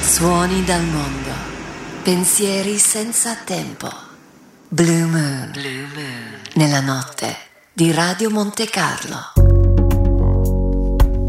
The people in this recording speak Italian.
Suoni dal mondo, pensieri senza tempo. Blue Moon, nella notte di Radio Monte Carlo.